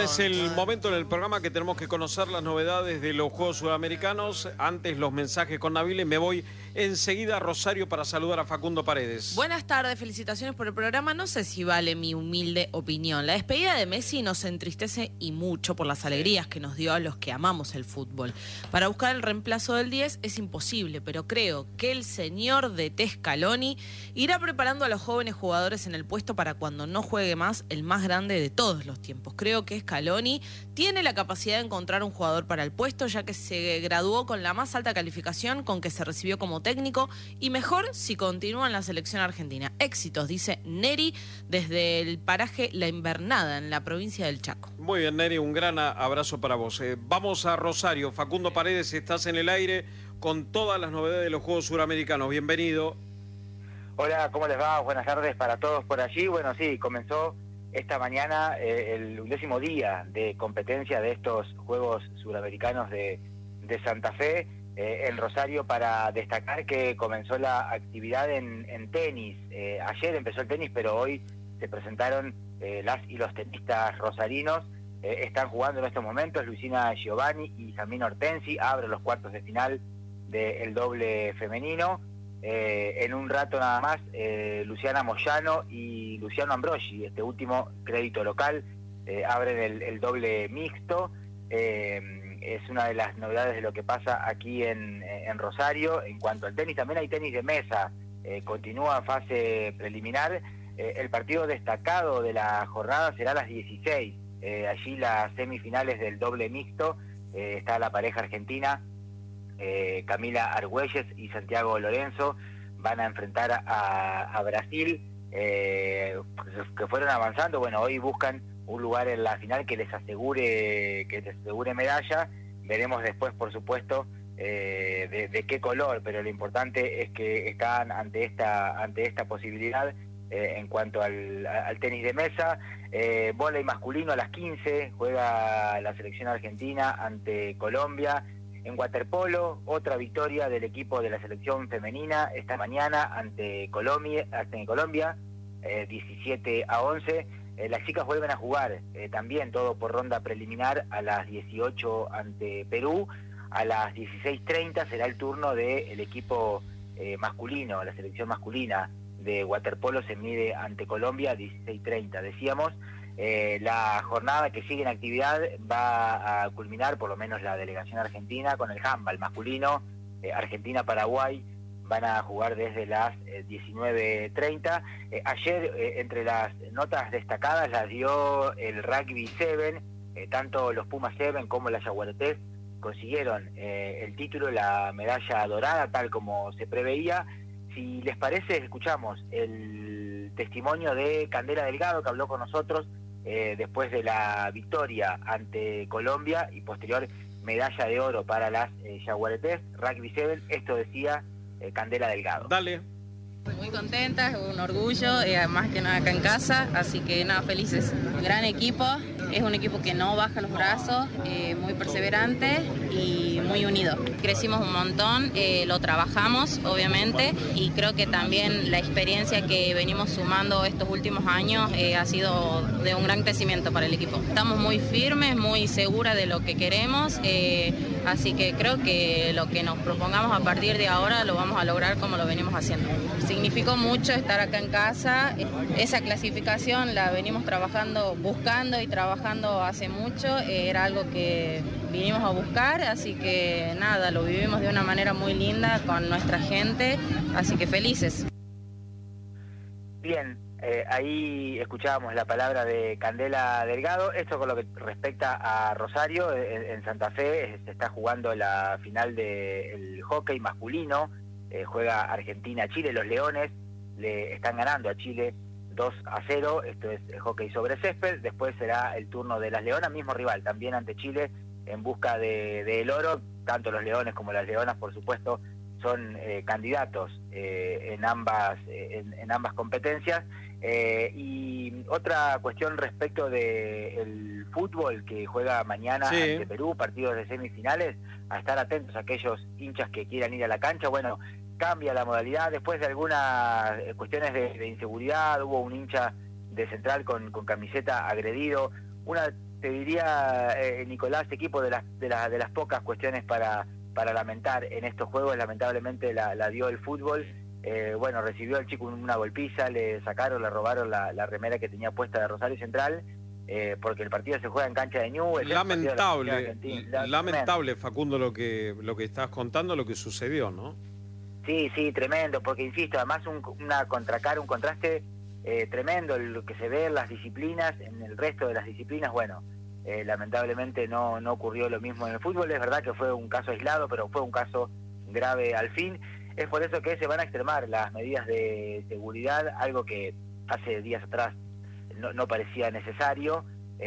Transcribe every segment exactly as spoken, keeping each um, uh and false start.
Es el momento en el programa que tenemos que conocer las novedades de los Juegos Sudamericanos. Antes los mensajes con Nabil y me voy enseguida a Rosario para saludar a Facundo Paredes. Buenas tardes, felicitaciones por el programa. No sé si vale mi humilde opinión. La despedida de Messi nos entristece y mucho por las alegrías que nos dio a los que amamos el fútbol. Para buscar el reemplazo del diez es imposible, pero creo que el señor de Scaloni irá preparando a los jóvenes jugadores en el puesto para cuando no juegue más el más grande de todos los tiempos. Creo que Scaloni tiene la capacidad de encontrar un jugador para el puesto, ya que se graduó con la más alta calificación con que se recibió como técnico, y mejor si continúa en la selección argentina. Éxitos, dice Neri, desde el paraje La Invernada, en la provincia del Chaco. Muy bien, Neri, un gran abrazo para vos. Eh, vamos a Rosario. Facundo Paredes, estás en el aire con todas las novedades de los Juegos Suramericanos. Bienvenido. Hola, ¿cómo les va? Buenas tardes para todos por allí. Bueno, sí, comenzó esta mañana eh, el undécimo día de competencia de estos Juegos Suramericanos de, de Santa Fe eh, en Rosario, para destacar que comenzó la actividad en, en tenis. Eh, ayer empezó el tenis, pero hoy se presentaron eh, las y los tenistas rosarinos. Eh, están jugando en estos momentos Luisina Giovanni y Jasmine Hortensi, abren los cuartos de final del doble femenino. Eh, en un rato nada más, eh, Luciana Moyano y Luciano Ambrogi, este último crédito local, eh, abren el, el doble mixto. Eh, es una de las novedades de lo que pasa aquí en, en Rosario. En cuanto al tenis, también hay tenis de mesa, eh, continúa fase preliminar. Eh, el partido destacado de la jornada será a las dieciséis. Eh, allí las semifinales del doble mixto, eh, está la pareja argentina, Eh, Camila Argüelles y Santiago Lorenzo, van a enfrentar a, a Brasil, eh, que fueron avanzando. Bueno, hoy buscan un lugar en la final que les asegure que les asegure medalla. Veremos después, por supuesto, eh, de, de qué color, pero lo importante es que están ante esta ante esta posibilidad. Eh, en cuanto al, al tenis de mesa, eh, vóley masculino a las quince, juega la selección argentina ante Colombia. En waterpolo, otra victoria del equipo de la selección femenina esta mañana ante Colombia, ante Colombia eh, diecisiete a once. Eh, las chicas vuelven a jugar, eh, también todo por ronda preliminar, a las dieciocho ante Perú. A las dieciséis treinta será el turno del equipo eh, masculino, la selección masculina de waterpolo se mide ante Colombia, dieciséis treinta, decíamos. Eh, la jornada que sigue en actividad va a culminar, por lo menos la delegación argentina, con el handball masculino. eh, Argentina-Paraguay van a jugar desde las eh, diecinueve treinta. Eh, ayer, eh, entre las notas destacadas, las dio el Rugby siete. Eh, tanto los Pumas siete como las Yaguaretés consiguieron eh, el título, la medalla dorada, tal como se preveía. Si les parece, escuchamos el testimonio de Candela Delgado, que habló con nosotros Eh, después de la victoria ante Colombia y posterior medalla de oro para las eh, Yaguaretés, Rugby siete. Esto decía eh, Candela Delgado. Dale. Muy contenta, es un orgullo, eh, más que nada acá en casa, así que nada, felices. Gran equipo, es un equipo que no baja los brazos, eh, muy perseverante y muy unido. Crecimos un montón, eh, lo trabajamos obviamente, y creo que también la experiencia que venimos sumando estos últimos años eh, ha sido de un gran crecimiento para el equipo. Estamos muy firmes, muy seguras de lo que queremos, eh, así que creo que lo que nos propongamos a partir de ahora lo vamos a lograr como lo venimos haciendo. Significó mucho estar acá en casa, esa clasificación la venimos trabajando, buscando y trabajando hace mucho, era algo que vinimos a buscar, así que nada, lo vivimos de una manera muy linda con nuestra gente, así que felices. Bien, eh, ahí escuchábamos la palabra de Candela Delgado. Esto con lo que respecta a Rosario. En, en Santa Fe se está jugando la final del hockey masculino. Eh, juega Argentina-Chile, los Leones le están ganando a Chile dos a cero, esto es el hockey sobre césped. Después será el turno de las Leonas, mismo rival, también ante Chile, en busca de, de el oro. Tanto los Leones como las Leonas, por supuesto, son eh, candidatos eh, en ambas eh, en, en ambas competencias. Eh, y otra cuestión respecto del fútbol que juega mañana sí. ante Perú, partidos de semifinales, a estar atentos a aquellos hinchas que quieran ir a la cancha. Bueno, cambia la modalidad después de algunas cuestiones de, de inseguridad. Hubo un hincha de Central con, con camiseta agredido. Una te diría, eh, Nicolás, equipo de las, de, la, de las pocas cuestiones para, para lamentar en estos juegos, lamentablemente la, la dio el fútbol. Eh, bueno, recibió al chico una golpiza, le sacaron, le robaron la, la remera que tenía puesta de Rosario Central, eh, porque el partido se juega en cancha de Newell's. Lamentable, la, lamentable, Facundo, lo que, lo que estás contando, lo que sucedió, ¿no? Sí, sí, tremendo, porque insisto, además un, una contracara, un contraste eh, tremendo, lo que se ve en las disciplinas, en el resto de las disciplinas, bueno, eh, lamentablemente no, no ocurrió lo mismo en el fútbol. Es verdad que fue un caso aislado, pero fue un caso grave al fin. Es por eso que se van a extremar las medidas de seguridad, algo que hace días atrás no, no parecía necesario,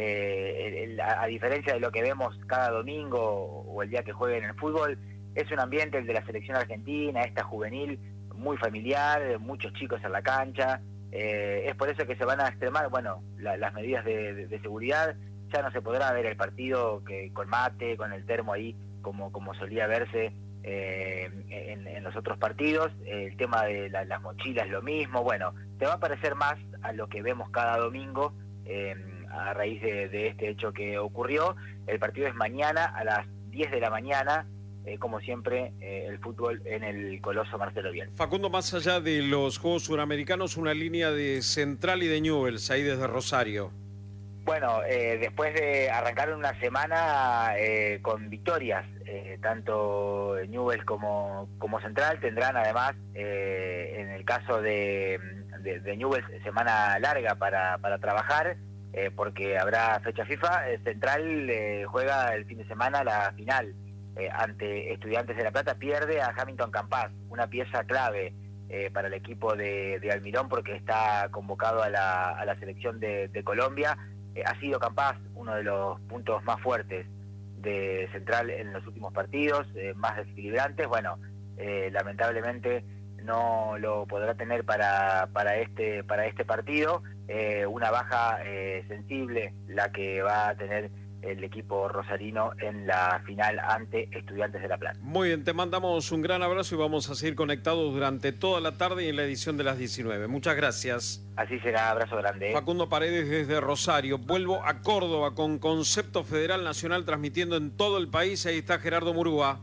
eh, el, a, a diferencia de lo que vemos cada domingo o el día que jueguen en el fútbol. Es un ambiente, el de la selección argentina, esta juvenil, muy familiar, muchos chicos en la cancha. Eh, es por eso que se van a extremar, bueno, la, las medidas de, de, de seguridad. Ya no se podrá ver el partido que con mate, con el termo ahí, como, como solía verse eh, en, en los otros partidos. El tema de la, las mochilas, lo mismo. Bueno, te va a parecer más a lo que vemos cada domingo eh, a raíz de, de este hecho que ocurrió. El partido es mañana a las diez de la mañana. Eh, como siempre, eh, el fútbol en el Coloso Marcelo Bielsa. Facundo, más allá de los Juegos Suramericanos, una línea de Central y de Newell's, ahí desde Rosario. Bueno, eh, después de arrancar una semana eh, con victorias, eh, tanto Newell's como, como Central tendrán además, eh, en el caso de, de, de Newell's, semana larga para, para trabajar, eh, porque habrá fecha FIFA. Eh, Central eh, juega el fin de semana la final. Eh, ante Estudiantes de La Plata, pierde a Hamilton Campas, una pieza clave eh, para el equipo de, de Almirón, porque está convocado a la, a la selección de, de Colombia. Eh, ha sido Campas uno de los puntos más fuertes de Central en los últimos partidos, eh, más desequilibrantes. Bueno, eh, lamentablemente no lo podrá tener para, para, este, para este partido. Eh, una baja eh, sensible la que va a tener el equipo rosarino en la final ante Estudiantes de La Plata. Muy bien, te mandamos un gran abrazo y vamos a seguir conectados durante toda la tarde y en la edición de las diecinueve. Muchas gracias. Así será, abrazo grande. Facundo Paredes desde Rosario. Vuelvo a Córdoba con Concepto Federal Nacional transmitiendo en todo el país. Ahí está Gerardo Murúa.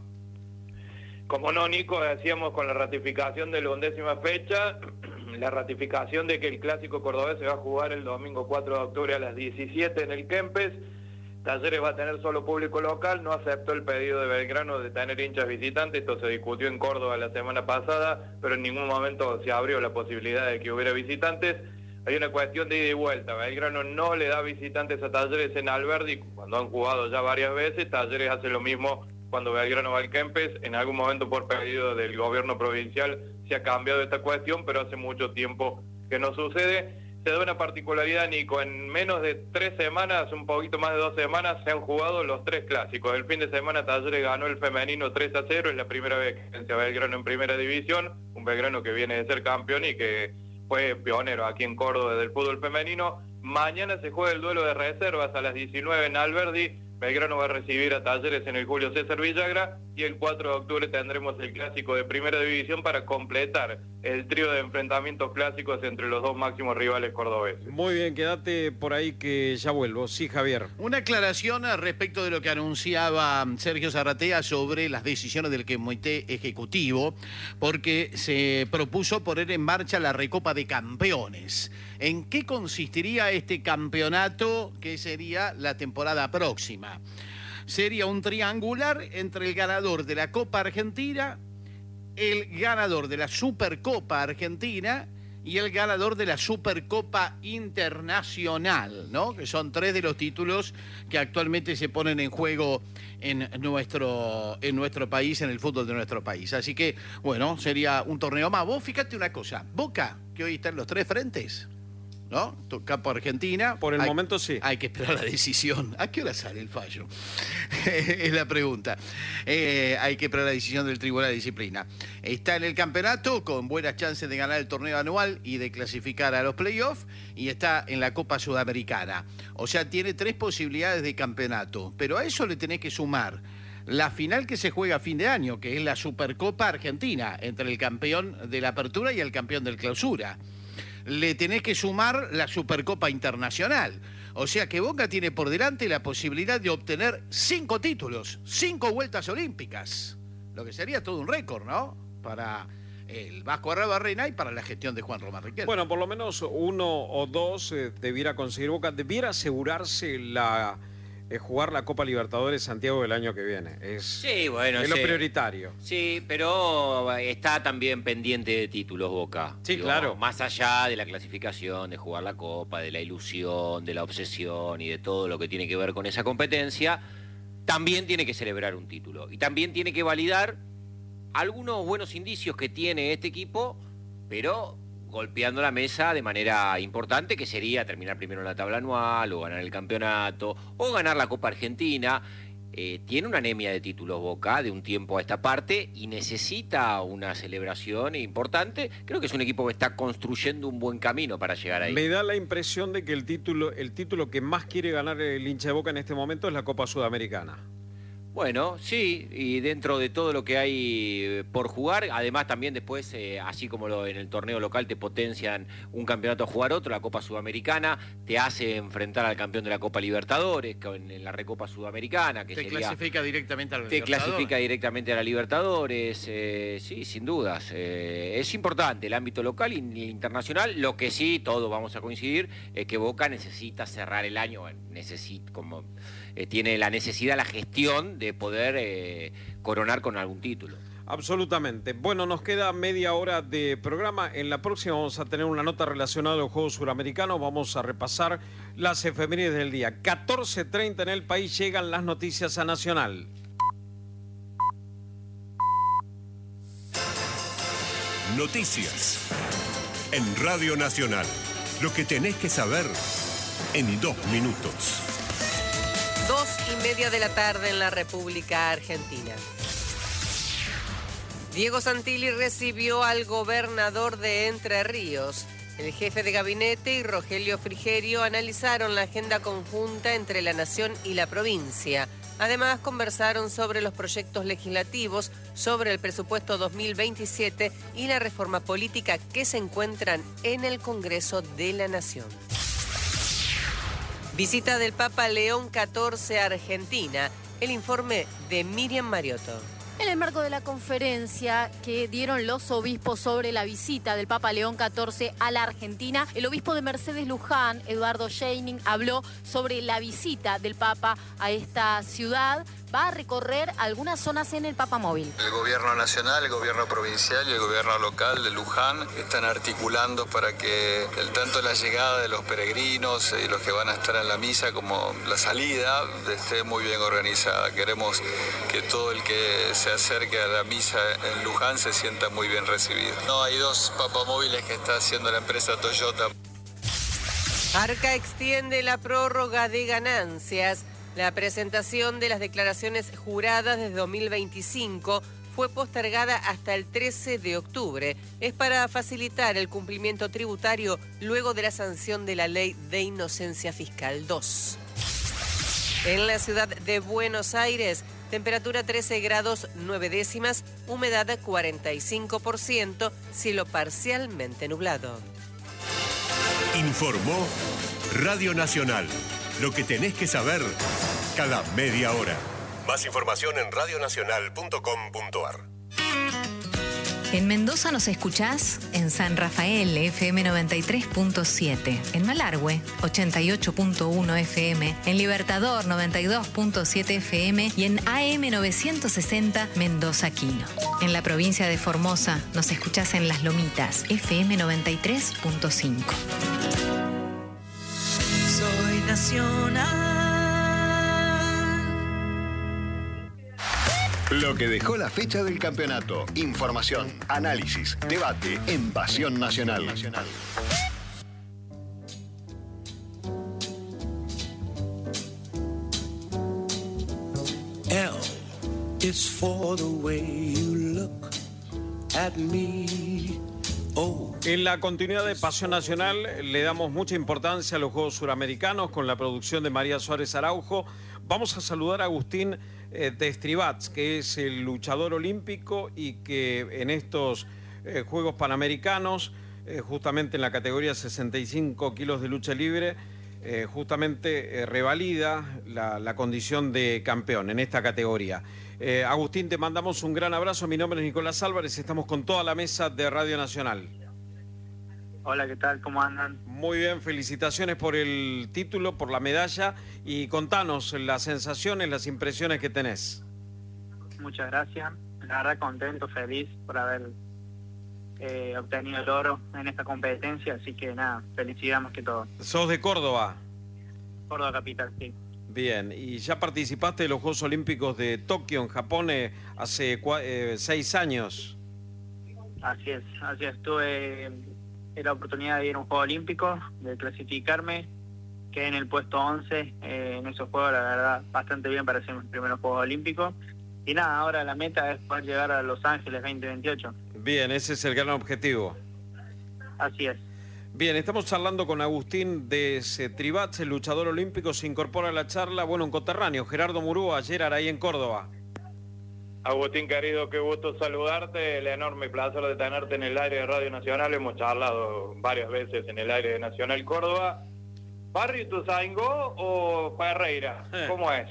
Como no, Nico, decíamos con la ratificación de la undécima fecha, la ratificación de que el Clásico Cordobés se va a jugar el domingo cuatro de octubre a las diecisiete en el Kempes. Talleres va a tener solo público local, no aceptó el pedido de Belgrano de tener hinchas visitantes. Esto se discutió en Córdoba la semana pasada, pero en ningún momento se abrió la posibilidad de que hubiera visitantes. Hay una cuestión de ida y vuelta. Belgrano no le da visitantes a Talleres en Alberdi cuando han jugado ya varias veces. Talleres hace lo mismo cuando Belgrano va al Kempes. En algún momento, por pedido del gobierno provincial, se ha cambiado esta cuestión, pero hace mucho tiempo que no sucede. Se da una particularidad, Nico, en menos de tres semanas, un poquito más de dos semanas, se han jugado los tres clásicos. El fin de semana Talleres ganó el femenino tres a cero, es la primera vez que vence a Belgrano en primera división, un Belgrano que viene de ser campeón y que fue pionero aquí en Córdoba del fútbol femenino. Mañana se juega el duelo de reservas a las diecinueve en Alberdi. Belgrano va a recibir a Talleres en el Julio César Villagra y el cuatro de octubre tendremos el clásico de primera división para completar el trío de enfrentamientos clásicos entre los dos máximos rivales cordobeses. Muy bien, quédate por ahí que ya vuelvo. Sí, Javier. Una aclaración respecto de lo que anunciaba Sergio Zarratea sobre las decisiones del Comité Ejecutivo, porque se propuso poner en marcha la Recopa de Campeones. ¿En qué consistiría este campeonato que sería la temporada próxima? Sería un triangular entre el ganador de la Copa Argentina, el ganador de la Supercopa Argentina y el ganador de la Supercopa Internacional, ¿no? Que son tres de los títulos que actualmente se ponen en juego en nuestro, en nuestro país, en el fútbol de nuestro país. Así que, bueno, sería un torneo más. Vos fíjate una cosa, Boca, que hoy está en los tres frentes, ¿no? Campo Argentina. Por el hay, momento sí. Hay que esperar la decisión. ¿A qué hora sale el fallo? Es la pregunta. Eh, hay que esperar la decisión del Tribunal de Disciplina. Está en el campeonato con buenas chances de ganar el torneo anual y de clasificar a los playoffs, y está en la Copa Sudamericana. O sea, tiene tres posibilidades de campeonato. Pero a eso le tenés que sumar la final que se juega a fin de año, que es la Supercopa Argentina, entre el campeón de la Apertura y el campeón del Clausura. Le tenés que sumar la Supercopa Internacional. O sea que Boca tiene por delante la posibilidad de obtener cinco títulos, cinco vueltas olímpicas. Lo que sería todo un récord, ¿no? Para el Vasco Arrabarrena y para la gestión de Juan Román Riquelme. Bueno, por lo menos uno o dos eh, debiera conseguir Boca, debiera asegurarse la eh, jugar la Copa Libertadores Santiago del año que viene. Es, sí, bueno, es lo sí. prioritario. Sí, pero está también pendiente de títulos Boca. Sí, Digo, claro. Más allá de la clasificación, de jugar la Copa, de la ilusión, de la obsesión y de todo lo que tiene que ver con esa competencia, también tiene que celebrar un título. Y también tiene que validar algunos buenos indicios que tiene este equipo, pero golpeando la mesa de manera importante, que sería terminar primero en la tabla anual, o ganar el campeonato, o ganar la Copa Argentina. Eh, tiene una anemia de títulos Boca de un tiempo a esta parte y necesita una celebración importante. Creo que es un equipo que está construyendo un buen camino para llegar ahí. Me da la impresión de que el título, el título que más quiere ganar el hincha de Boca en este momento es la Copa Sudamericana. Bueno, sí, y dentro de todo lo que hay por jugar, además también después, eh, así como lo, en el torneo local te potencian un campeonato a jugar otro, la Copa Sudamericana, te hace enfrentar al campeón de la Copa Libertadores, en, en la Recopa Sudamericana, que te sería, clasifica directamente a la te Libertadores. clasifica directamente a la Libertadores, eh, sí, sin dudas. Eh, es importante el ámbito local y el internacional, lo que sí, todos vamos a coincidir, es que Boca necesita cerrar el año, necesita, como... Eh, tiene la necesidad, la gestión de poder eh, coronar con algún título. Absolutamente. Bueno, nos queda media hora de programa. En la próxima vamos a tener una nota relacionada a los Juegos Suramericanos. Vamos a repasar las efemérides del día. catorce treinta en el país llegan las noticias a Nacional. Noticias en Radio Nacional. Lo que tenés que saber en dos minutos. Dos y media de la tarde en la República Argentina. Diego Santilli recibió al gobernador de Entre Ríos. El jefe de gabinete y Rogelio Frigerio analizaron la agenda conjunta entre la nación y la provincia. Además, conversaron sobre los proyectos legislativos, sobre el presupuesto dos mil veintisiete y la reforma política que se encuentran en el Congreso de la Nación. Visita del Papa León catorce a Argentina. El informe de Miriam Mariotto. En el marco de la conferencia que dieron los obispos sobre la visita del Papa León catorce a la Argentina, el obispo de Mercedes Luján, Eduardo Scheining, habló sobre la visita del Papa a esta ciudad. Va a recorrer algunas zonas en el Papamóvil. El gobierno nacional, el gobierno provincial y el gobierno local de Luján están articulando para que el, tanto la llegada de los peregrinos y los que van a estar en la misa como la salida esté muy bien organizada. Queremos que todo el que se acerque a la misa en Luján se sienta muy bien recibido. No, hay dos papamóviles que está haciendo la empresa Toyota. Arca extiende la prórroga de ganancias. La presentación de las declaraciones juradas desde dos mil veinticinco fue postergada hasta el trece de octubre. Es para facilitar el cumplimiento tributario luego de la sanción de la Ley de Inocencia Fiscal dos. En la ciudad de Buenos Aires, temperatura trece grados nueve décimas, humedad cuarenta y cinco por ciento, cielo parcialmente nublado. Informó Radio Nacional. Lo que tenés que saber cada media hora. Más información en radionacional punto com punto ar. En Mendoza nos escuchás en San Rafael, F M noventa y tres punto siete. En Malargüe, ochenta y ocho punto uno F M. En Libertador, noventa y dos punto siete F M. Y en A M novecientos sesenta, Mendoza Quino. En la provincia de Formosa nos escuchás en Las Lomitas, F M noventa y tres punto cinco. Soy nacional. Lo que dejó la fecha del campeonato. Información, análisis, debate en Pasión Nacional. L is for the way you look at me. Oh. En la continuidad de Pasión Nacional le damos mucha importancia a los Juegos Suramericanos con la producción de María Suárez Araujo. Vamos a saludar a Agustín eh, de Estribats, que es el luchador olímpico y que en estos eh, Juegos Panamericanos, eh, justamente en la categoría sesenta y cinco kilos de lucha libre, eh, justamente eh, revalida la, la condición de campeón en esta categoría. Eh, Agustín, te mandamos un gran abrazo. Mi nombre es Nicolás Álvarez, estamos con toda la mesa de Radio Nacional. Hola, ¿qué tal? ¿Cómo andan? Muy bien, felicitaciones por el título, por la medalla, y contanos las sensaciones, las impresiones que tenés. Muchas gracias. La verdad contento, feliz por haber eh, obtenido el oro en esta competencia, así que nada, felicidad más que todo. ¿Sos de Córdoba? Córdoba capital, sí. Bien, y ya participaste de los Juegos Olímpicos de Tokio en Japón eh, hace cua- eh, seis años. Así es, así es. Tuve la oportunidad de ir a un Juego Olímpico, de clasificarme, quedé en el puesto once eh, en esos Juegos, la verdad, bastante bien para ser mis primeros Juegos Olímpicos. Y nada, ahora la meta es poder llegar a Los Ángeles veinte veintiocho. Bien, ese es el gran objetivo. Así es. Bien, estamos charlando con Agustín de Tribats, el luchador olímpico. Se incorpora a la charla, bueno, un coterráneo, Gerardo Murúa, ayer ahí en Córdoba. Agustín, querido, qué gusto saludarte, el enorme placer de tenerte en el aire de Radio Nacional. Hemos charlado varias veces en el aire de Nacional Córdoba. ¿Barrio Ituzaingó o Ferreira? ¿Cómo es?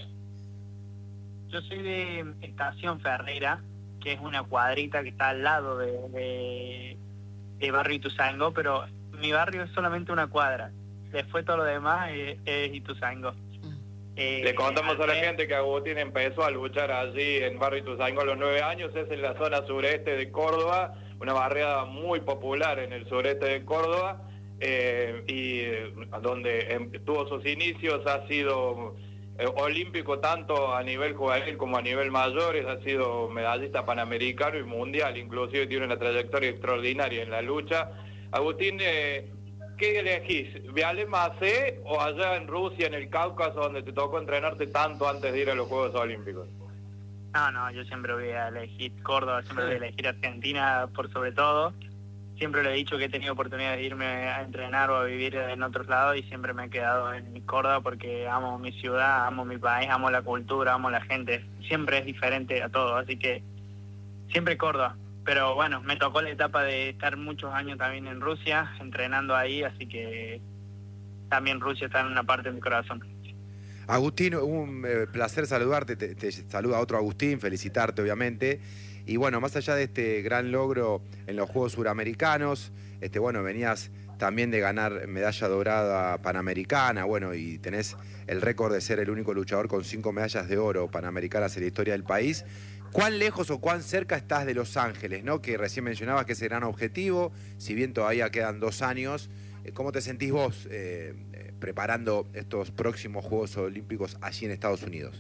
Yo soy de Estación Ferreira, que es una cuadrita que está al lado de, de, de Barrio Ituzaingó, pero mi barrio es solamente una cuadra. Después todo lo demás es, es Ituzaingó. Eh, Le contamos a la ver... gente que Agustín empezó a luchar allí en Barrio Ituzaingó a los nueve años, es en la zona sureste de Córdoba, una barriada muy popular en el sureste de Córdoba, eh, y eh, donde eh, tuvo sus inicios, ha sido eh, olímpico tanto a nivel juvenil como a nivel mayores, ha sido medallista panamericano y mundial, inclusive tiene una trayectoria extraordinaria en la lucha. Agustín, eh, ¿qué elegís? ¿Viale Macé o allá en Rusia, en el Cáucaso, donde te tocó entrenarte tanto antes de ir a los Juegos Olímpicos? No, no, yo siempre voy a elegir Córdoba, siempre voy a elegir Argentina por sobre todo. Siempre le he dicho que he tenido oportunidad de irme a entrenar o a vivir en otros lados y siempre me he quedado en Córdoba porque amo mi ciudad, amo mi país, amo la cultura, amo la gente. Siempre es diferente a todo, así que siempre Córdoba. Pero bueno, me tocó la etapa de estar muchos años también en Rusia, entrenando ahí, así que también Rusia está en una parte de mi corazón. Agustín, un eh, placer saludarte, te, te saluda otro Agustín, felicitarte obviamente. Y bueno, más allá de este gran logro en los Juegos Suramericanos, este, bueno, venías también de ganar medalla dorada panamericana, bueno, y tenés el récord de ser el único luchador con cinco medallas de oro panamericanas en la historia del país. ¿Cuán lejos o cuán cerca estás de Los Ángeles, ¿no? Que recién mencionabas que es el gran objetivo, si bien todavía quedan dos años? ¿Cómo te sentís vos eh, eh, preparando estos próximos Juegos Olímpicos allí en Estados Unidos?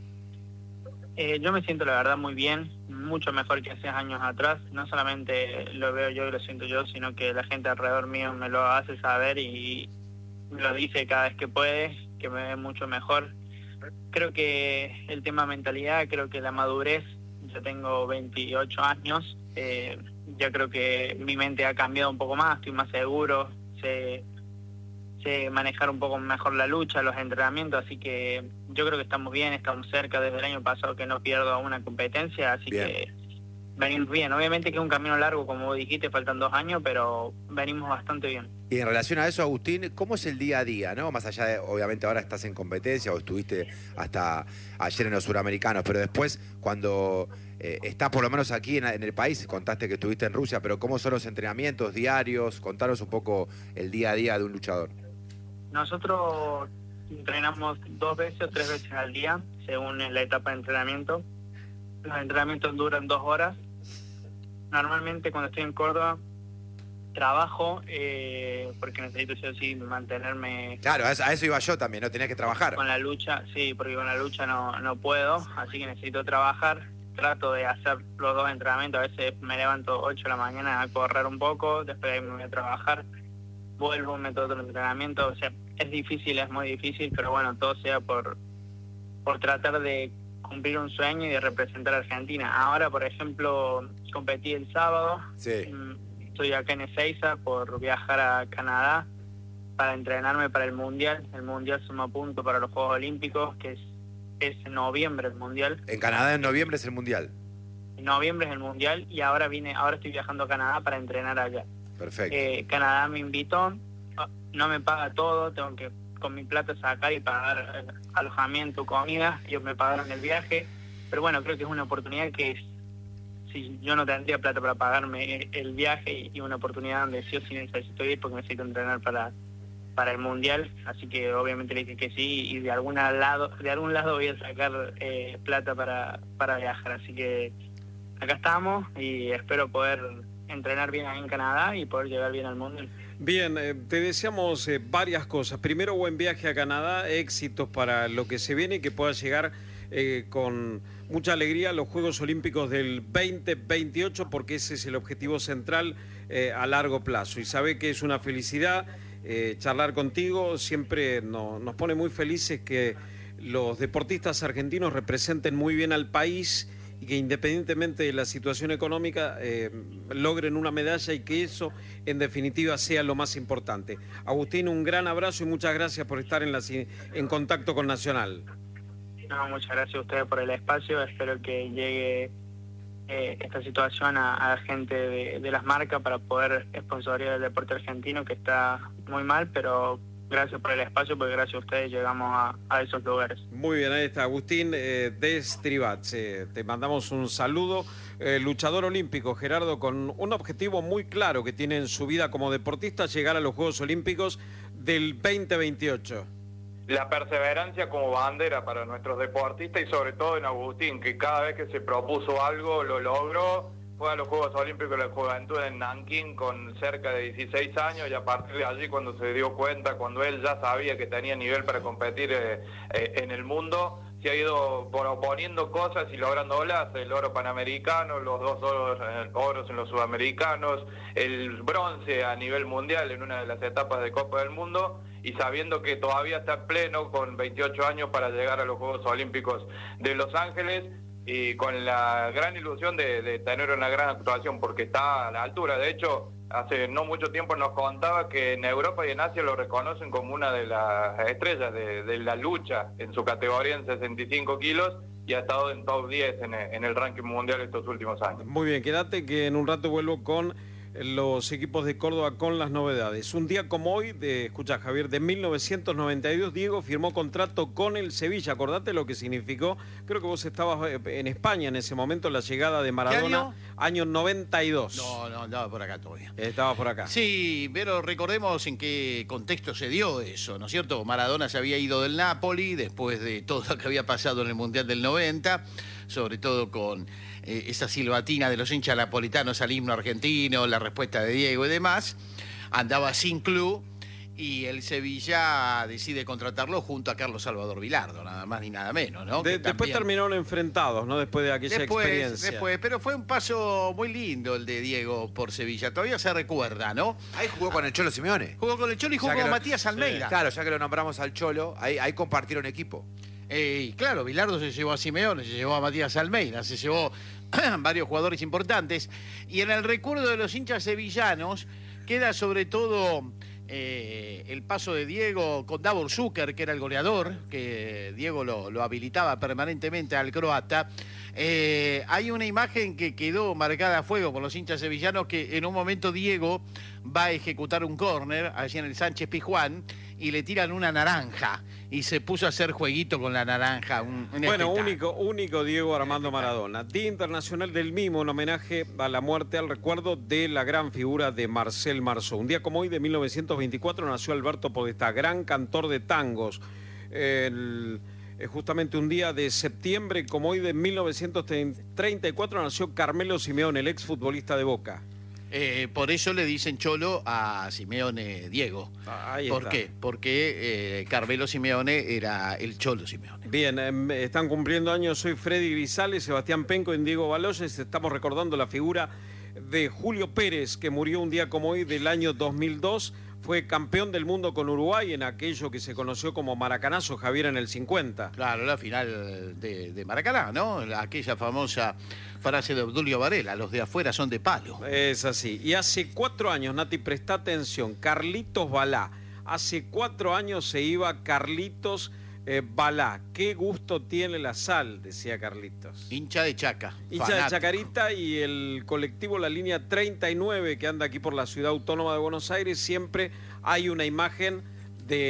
Eh, yo me siento la verdad muy bien, mucho mejor que hace años atrás. No solamente lo veo yo y lo siento yo, sino que la gente alrededor mío me lo hace saber y me lo dice cada vez que puede, que me ve mucho mejor. Creo que el tema mentalidad, creo que la madurez, ya tengo veintiocho años, eh, ya creo que mi mente ha cambiado un poco más, estoy más seguro, sé, sé manejar un poco mejor la lucha, los entrenamientos, así que yo creo que estamos bien, estamos cerca desde el año pasado que no pierdo una competencia, así bien. que venimos bien. Obviamente que es un camino largo, como vos dijiste, faltan dos años, pero venimos bastante bien. Y en relación a eso, Agustín, ¿cómo es el día a día, no? Más allá de, obviamente ahora estás en competencia o estuviste hasta ayer en los Suramericanos, pero después cuando eh, estás por lo menos aquí en, en el país, contaste que estuviste en Rusia, pero ¿cómo son los entrenamientos diarios? Contanos un poco el día a día de un luchador. Nosotros entrenamos dos veces o tres veces al día, según la etapa de entrenamiento. Los entrenamientos duran dos horas. Normalmente cuando estoy en Córdoba trabajo eh, porque necesito sí o sí mantenerme... Claro, a eso, a eso iba yo también, ¿no? Tenías que trabajar. Con la lucha, sí, porque con la lucha no, no puedo, así que necesito trabajar. Trato de hacer los dos entrenamientos, a veces me levanto ocho de la mañana a correr un poco, después me voy a trabajar, vuelvo, meto otro entrenamiento, o sea, es difícil, es muy difícil, pero bueno, todo sea por, por tratar de cumplir un sueño y de representar a Argentina. Ahora, por ejemplo, competí el sábado, sí. Estoy acá en Ezeiza por viajar a Canadá para entrenarme para el Mundial. El Mundial suma punto para los Juegos Olímpicos, que es, es en noviembre el Mundial. En Canadá en noviembre es el Mundial. En noviembre es el Mundial y ahora vine, ahora estoy viajando a Canadá para entrenar allá. Perfecto. Eh, Canadá me invitó, no me paga todo, tengo que con mi plata sacar y pagar eh, alojamiento, comida. Ellos me pagaron el viaje. Pero bueno, creo que es una oportunidad que si yo no tendría plata para pagarme el viaje y una oportunidad donde sí o sí necesito ir porque necesito entrenar para, para el Mundial. Así que obviamente le dije que sí y de, alguna lado, de algún lado voy a sacar eh, plata para, para viajar. Así que acá estamos y espero poder entrenar bien ahí en Canadá y poder llegar bien al Mundial. Bien, eh, te deseamos eh, varias cosas. Primero, buen viaje a Canadá, éxitos para lo que se viene y que puedas llegar eh, con mucha alegría a los Juegos Olímpicos del veinte veintiocho, porque ese es el objetivo central eh, a largo plazo. Y sabe que es una felicidad eh, charlar contigo, siempre no, nos pone muy felices que los deportistas argentinos representen muy bien al país y que independientemente de la situación económica eh, logren una medalla y que eso en definitiva sea lo más importante. Agustín, un gran abrazo y muchas gracias por estar en, la, en contacto con Nacional. No, muchas gracias a ustedes por el espacio, espero que llegue eh, esta situación a, a la gente de, de las marcas para poder sponsorizar el deporte argentino que está muy mal, pero gracias por el espacio, porque gracias a ustedes llegamos a, a esos lugares. Muy bien, ahí está Agustín eh, de Estribats. Eh, te mandamos un saludo. Eh, luchador olímpico, Gerardo, con un objetivo muy claro que tiene en su vida como deportista, llegar a los Juegos Olímpicos del veinte veintiocho. La perseverancia como bandera para nuestros deportistas y sobre todo en Agustín, que cada vez que se propuso algo lo logró. Fue a los Juegos Olímpicos de la Juventud en Nankín con cerca de dieciséis años y a partir de allí cuando se dio cuenta, cuando él ya sabía que tenía nivel para competir eh, eh, en el mundo, se ha ido proponiendo cosas y lográndolas, el oro panamericano, los dos oros, eh, oros en los sudamericanos, el bronce a nivel mundial en una de las etapas de Copa del Mundo y sabiendo que todavía está pleno con veintiocho años para llegar a los Juegos Olímpicos de Los Ángeles, y con la gran ilusión de, de tener una gran actuación porque está a la altura. De hecho, hace no mucho tiempo nos contaba que en Europa y en Asia lo reconocen como una de las estrellas de, de la lucha en su categoría en sesenta y cinco kilos y ha estado en top diez en el, en el ranking mundial estos últimos años. Muy bien, quédate que en un rato vuelvo con los equipos de Córdoba con las novedades. Un día como hoy, de, escucha Javier, de mil novecientos noventa y dos, Diego firmó contrato con el Sevilla. Acordate lo que significó. Creo que vos estabas en España en ese momento, la llegada de Maradona. año? Año noventa y dos. No, no, andaba por acá todavía. Estaba por acá. Sí, pero recordemos en qué contexto se dio eso, ¿no es cierto? Maradona se había ido del Napoli después de todo lo que había pasado en el Mundial del noventa, sobre todo con eh, esa silbatina de los hinchas napolitanos al himno argentino, la respuesta de Diego y demás. Andaba sin club y el Sevilla decide contratarlo junto a Carlos Salvador Vilardo, nada más ni nada menos, ¿no? De, después también... terminaron enfrentados, ¿no? Después de aquella después, experiencia. Después, pero fue un paso muy lindo el de Diego por Sevilla, todavía se recuerda, ¿no? Ahí jugó con el Cholo Simeone. Jugó con el Cholo y jugó con lo... Matías Almeida. Sí. Claro, ya que lo nombramos al Cholo, ahí, ahí compartieron equipo. Eh, y claro, Vilardo se llevó a Simeone, se llevó a Matías Almeida, se llevó varios jugadores importantes. Y en el recuerdo de los hinchas sevillanos queda sobre todo eh, el paso de Diego con Davor Zucker, que era el goleador, que Diego lo, lo habilitaba permanentemente al croata. Eh, hay una imagen que quedó marcada a fuego por los hinchas sevillanos, que en un momento Diego va a ejecutar un córner allí en el Sánchez Pizjuán y le tiran una naranja y se puso a hacer jueguito con la naranja. Un, un bueno, único, único Diego Armando Maradona. Día Internacional del Mimo, en homenaje a la muerte, al recuerdo de la gran figura de Marcel Marceau. Un día como hoy de mil novecientos veinticuatro nació Alberto Podestá, gran cantor de tangos. El... Justamente un día de septiembre, como hoy de mil novecientos treinta y cuatro, nació Carmelo Simeone, el exfutbolista de Boca. Eh, por eso le dicen Cholo a Simeone Diego. Ahí ¿Por está. qué? Porque eh, Carmelo Simeone era el Cholo Simeone. Bien, eh, están cumpliendo años. Soy Freddy Grisales, Sebastián Penco y Diego Baloyes. Estamos recordando la figura de Julio Pérez, que murió un día como hoy del año dos mil dos. Fue campeón del mundo con Uruguay en aquello que se conoció como Maracanazo, Javier, en el cincuenta. Claro, la final de, de Maracaná, ¿no? Aquella famosa frase de Obdulio Varela, los de afuera son de palo. Es así. Y hace cuatro años, Nati, presta atención, Carlitos Balá. Hace cuatro años se iba Carlitos eh, Balá. Qué gusto tiene la sal, decía Carlitos. Hincha de Chaca. Hincha fanático. de Chacarita, y el colectivo La Línea treinta y nueve que anda aquí por la ciudad autónoma de Buenos Aires, siempre hay una imagen de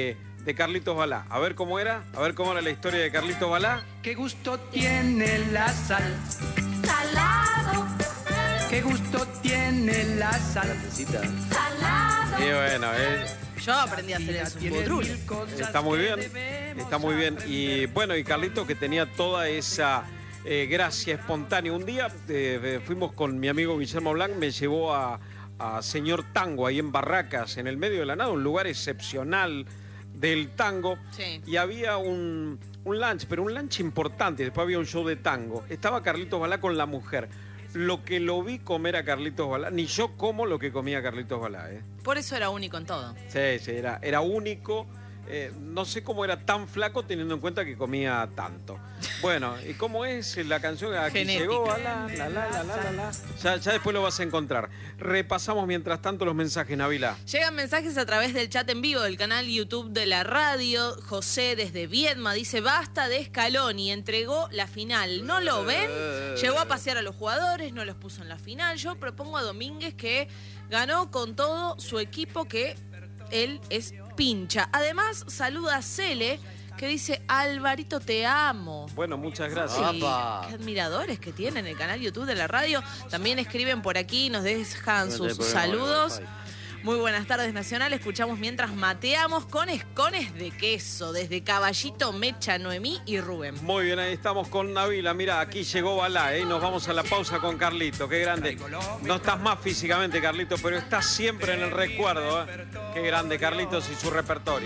de Carlitos Balá. A ver cómo era, a ver cómo era la historia de Carlitos Balá. Qué gusto tiene la sal. Salado. Qué gusto tiene la sal. Salado. Y bueno, eh, Yo aprendí a hacer el zumbodrulo. está muy bien, está muy bien. Y bueno, y Carlitos que tenía toda esa eh, gracia espontánea. Un día eh, fuimos con mi amigo Guillermo Blanc, me llevó a, a Señor Tango, ahí en Barracas, en el medio de la nada, un lugar excepcional del tango. Sí. Y había un, un lunch, pero un lunch importante. Después había un show de tango. Estaba Carlitos Balá con la mujer. Lo que lo vi comer a Carlitos Balá, ni yo como lo que comía Carlitos Balá, ¿eh? Por eso era único en todo. Sí, sí, era, era único. Eh, no sé cómo era tan flaco teniendo en cuenta que comía tanto. Bueno, ¿y cómo es la canción? Aquí Genética. llegó, la, la, la, la, la, la. Ya, ya después lo vas a encontrar. Repasamos mientras tanto los mensajes, Nabila. Llegan mensajes a través del chat en vivo del canal YouTube de la radio. José desde Viedma dice, basta de Scaloni, entregó la final. ¿No lo ven? Llegó a pasear a los jugadores, no los puso en la final. Yo propongo a Domínguez que ganó con todo su equipo, que él es pincha. Además, saluda a Cele, que dice, Alvarito, te amo. Bueno, muchas gracias. Sí, qué admiradores que tienen el canal YouTube de la radio. También escriben por aquí, nos dejan sus saludos. Muy buenas tardes, Nacional. Escuchamos mientras mateamos con escones de queso desde Caballito, Mecha, Noemí y Rubén. Muy bien, ahí estamos con Nabila. Mira, aquí llegó Balá, ¿eh? Y nos vamos a la pausa con Carlito. Qué grande. No estás más físicamente, Carlito, pero estás siempre en el recuerdo, ¿eh? Qué grande, Carlitos y su repertorio.